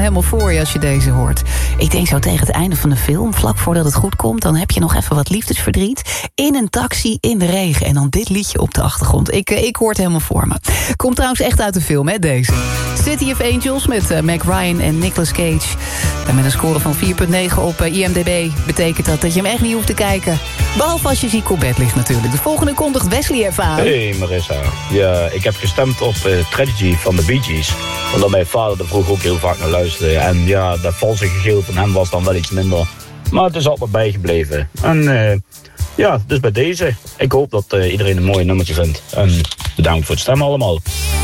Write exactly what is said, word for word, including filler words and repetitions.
Helemaal voor je als je deze hoort. Ik denk zo tegen het einde van de film, vlak voordat het goed komt, dan heb je nog even wat liefdesverdriet. In een taxi, in de regen. En dan dit liedje op de achtergrond. Ik, ik hoor het helemaal voor me. Komt trouwens echt uit de film, hè, deze. City of Angels met uh, Meg Ryan en Nicolas Cage. En met een score van vier komma negen op uh, I M D B... betekent dat dat je hem echt niet hoeft te kijken. Behalve als je ziek op bed ligt natuurlijk. De volgende kondigt Wesley even aan. Hey Marissa. Ja, ik heb gestemd op uh, Tragedy van de Bee Gees. Omdat mijn vader er vroeger ook heel vaak naar luisterde. En ja, dat valse gegil van hem was dan wel iets minder. Maar het is altijd bijgebleven. En uh, ja, dus bij deze. Ik hoop dat uh, iedereen een mooi nummertje vindt. En bedankt voor het stemmen allemaal.